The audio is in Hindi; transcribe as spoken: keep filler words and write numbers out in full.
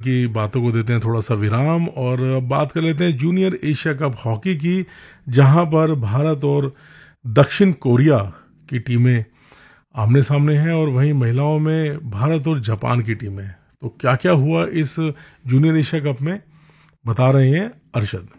की बातों को देते हैं थोड़ा सा विराम और बात कर लेते हैं जूनियर एशिया कप हॉकी की, जहां पर भारत और दक्षिण कोरिया की टीमें आमने सामने हैं और वहीं महिलाओं में भारत और जापान की टीमें। तो क्या क्या हुआ इस जूनियर एशिया कप में, बता रहे हैं अरशद।